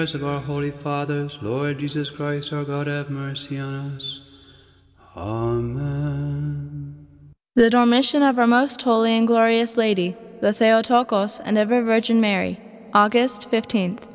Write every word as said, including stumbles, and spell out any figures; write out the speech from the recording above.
Of our holy fathers, Lord Jesus Christ, our God, have mercy on us. Amen. The Dormition of our most holy and glorious Lady, the Theotokos and ever Virgin Mary, August fifteenth.